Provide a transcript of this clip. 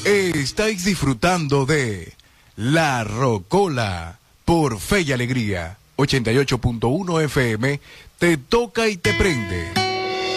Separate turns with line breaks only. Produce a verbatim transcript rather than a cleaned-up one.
Estáis disfrutando de La Rocola por Fe y Alegría. ochenta y ocho punto uno F M, te toca y te prende.